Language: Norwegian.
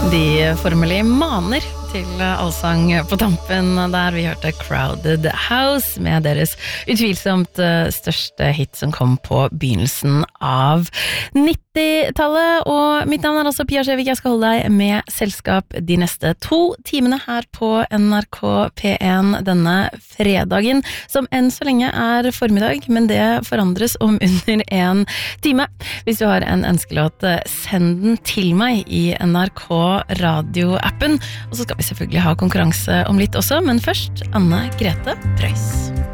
De formelig maner til allsang på tampen der vi hørte Crowded House med deres utvilsomt største hit som kom på begynnelsen av 90-tallet. Og mitt navn altså Pia Skjevik. Jeg skal holde deg med selskap de neste 2 timene her på NRK P1 denne fredagen, som enn så lenge formiddag, men det forandres om under 1 time. Hvis du har en ønskelåt, send den til meg i NRK radioappen, og så skal vi selvfølgelig ha konkurranse om litt også, men først Anne Grete Preus.